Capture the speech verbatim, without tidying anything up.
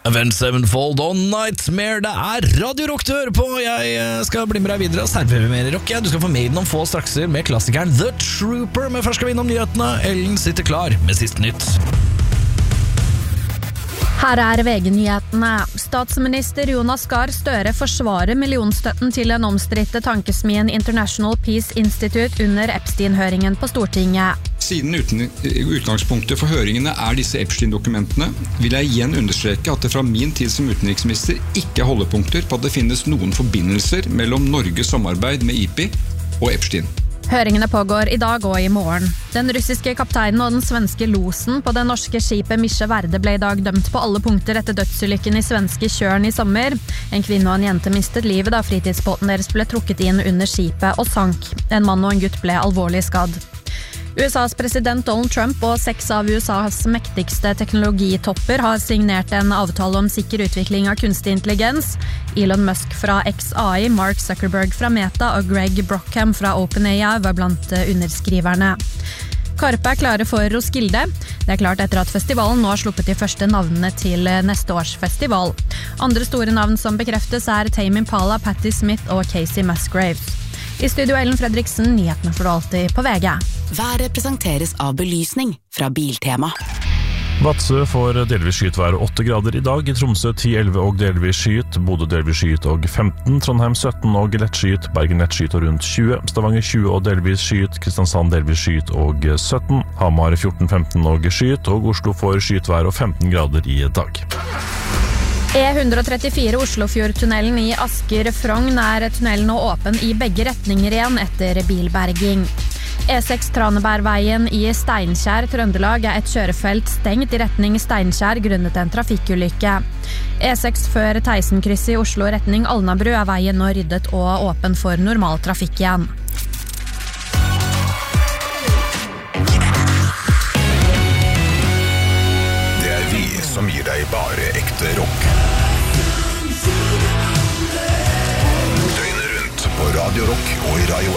Avenged Sevenfold og Nightmare. Det er Radio Rock du hører på. Jeg skal bli med deg videre og servere mer rock. Du skal få med noen få strakser med klassikeren The Trooper. Men først skal vi innom nyhetene. Ellen sitter klar med siste nytt. Her er V G-nyhetene. Statsminister Jonas Gahr Støre forsvarer millionstøtten til den omstridte tankesmien International Peace Institute under Epstein-høringen på Stortinget. Siden uten, utgangspunktet for høringene er disse Epstein-dokumentene, vil jeg igjen understreke at det fra min tid som utenriksminister ikke er holdepunkter på at det finnes noen forbindelser mellom Norges samarbeid med I P I og Epstein. Høringene pågår i dag og i morgen. Den russiske kapteinen og den svenske losen på det norske skipet Misje Verde ble i dag dømt på alle punkter etter dødsulykken i svenske Tjørn i sommer. En kvinne og en jente mistet livet da fritidsbåten deres ble trukket inn under skipet og sank. En mann og en gutt ble alvorlig skadd. U S A's president Donald Trump og seks av U S A's mektigste teknologitopper har signert en avtale om sikker utvikling av kunstig intelligens. Elon Musk fra X A I, Mark Zuckerberg fra Meta og Greg Brockham fra OpenAI var blant underskriverne. Karpe er klare for Roskilde. Det er klart etter at festivalen nå har sluppet de første navnene til neste års festival. Andre store navn som bekreftes er Tame Impala, Patti Smith og Casey Musgraves. I studio Ellen Fredriksen, nyhetene får du alltid på V G. Været presenteres av belysning fra Biltema. Vadsø får delvis skyet vær åtte grader i dag, i Tromsø ti elleve og delvis skyet, Bodø delvis skyet og femten, Trondheim sytten og lett skyet, Bergen lett skyet og rundt tjue, Stavanger tjue og delvis skyet, Kristiansand delvis skyet og sytten, Hamar fjorten femten og skyet, og Oslo får skyet vær og femten grader i dag. E ett trettifire Oslofjordtunnelen i Asker-Frogn er tunnelen nå åpen i begge retninger igjen etter bilberging. E seks Tranebærveien i Steinkjer, Trøndelag, er et kjørefelt stengt i retning Steinkjer grunnet en trafikkulykke. E seks før Teisenkrysset i Oslo retning Alnabru er veien nå ryddet og åpen for normal trafikk igjen.